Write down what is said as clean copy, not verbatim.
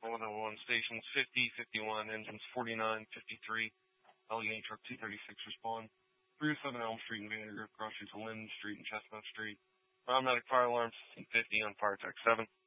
101 stations 50, 51, engines 49, 53. Allegheny Truck 236 respond. 307 Elm Street in Vandergrift, cross streets to Linden Street and Chestnut Street. Automatic fire alarm, 50 on Fire Tech 7.